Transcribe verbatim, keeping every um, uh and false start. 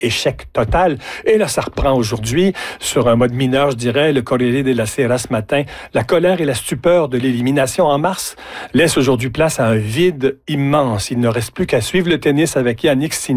échec total. Et là, ça reprend aujourd'hui sur un mode mineur, je dirais, le Corriere della Sera ce matin. La colère et la stupeur de l'élimination en mars laissent aujourd'hui place à un vide immense. Il ne reste plus qu'à suivre le tennis avec Jannik Sinner.